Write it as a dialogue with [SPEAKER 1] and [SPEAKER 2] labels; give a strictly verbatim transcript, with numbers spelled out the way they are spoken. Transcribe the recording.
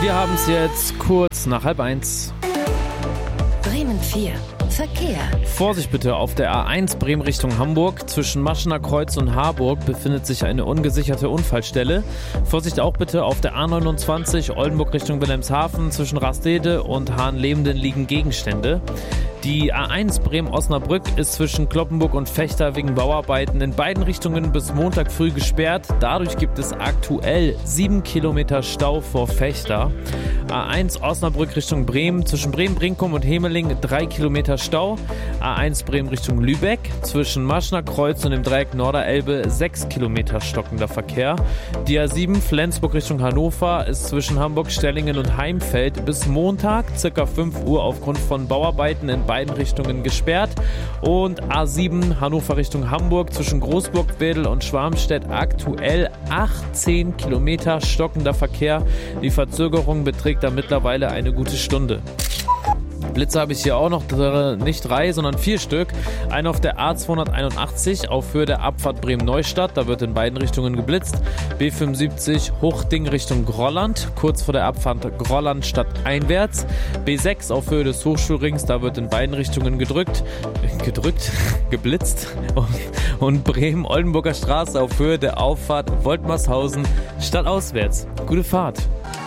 [SPEAKER 1] Wir haben es jetzt kurz nach halb eins.
[SPEAKER 2] Bremen vier. Verkehr.
[SPEAKER 1] Vorsicht bitte, auf der A eins Bremen Richtung Hamburg. Zwischen Maschener Kreuz und Harburg befindet sich eine ungesicherte Unfallstelle. Vorsicht auch bitte auf der A neunundzwanzig Oldenburg Richtung Wilhelmshaven. Zwischen Rastede und Hahnlebenden liegen Gegenstände. Die A eins Bremen-Osnabrück ist zwischen Cloppenburg und Vechta wegen Bauarbeiten in beiden Richtungen bis Montag früh gesperrt. Dadurch gibt es aktuell sieben Kilometer Stau vor Vechta. A eins Osnabrück Richtung Bremen, zwischen Bremen-Brinkum und Hemeling drei Kilometer Stau. A eins Bremen Richtung Lübeck, zwischen Maschener Kreuz und dem Dreieck Norderelbe sechs Kilometer stockender Verkehr. Die A sieben Flensburg Richtung Hannover ist zwischen Hamburg, Stellingen und Heimfeld bis Montag ca. fünf Uhr aufgrund von Bauarbeiten in beiden Richtungen gesperrt. Und A sieben Hannover Richtung Hamburg zwischen Großburg-Wedel und Schwarmstedt aktuell achtzehn Kilometer stockender Verkehr. Die Verzögerung beträgt da mittlerweile eine gute Stunde. Blitze habe ich hier auch noch, nicht drei, sondern vier Stück. Einer auf der A zweihunderteinundachtzig auf Höhe der Abfahrt Bremen-Neustadt, da wird in beiden Richtungen geblitzt. B fünfundsiebzig Hochding Richtung Grolland, kurz vor der Abfahrt Grolland stadteinwärts. B sechs auf Höhe des Hochschulrings, da wird in beiden Richtungen gedrückt, gedrückt, geblitzt. Und Bremen-Oldenburger Straße auf Höhe der Auffahrt Woltmarshausen stadtauswärts. Gute Fahrt.